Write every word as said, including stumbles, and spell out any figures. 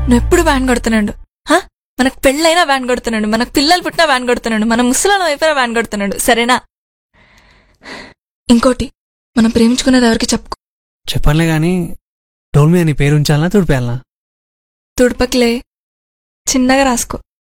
నువ్వు ఎప్పుడు వ్యాన్ కొడుతున్నాడు. మనకు పెళ్ళైనా వ్యాన్ కొడుతున్నాడు, మనకు పిల్లలు పుట్టినా వ్యాన్ కొడుతున్నాడు, మన ముసలాళ్ళం అయిపోయినా వ్యాన్ కొడుతున్నాడు. సరేనా? ఇంకోటి, మనం ప్రేమించుకున్నది ఎవరికి చెప్పుకో. చెప్పనులే గాని డోల్ మీద నీ పేరు ఉంచాలనా తుడిపేయాలనా? తుడపకిలే, చిన్నగా రాసుకో.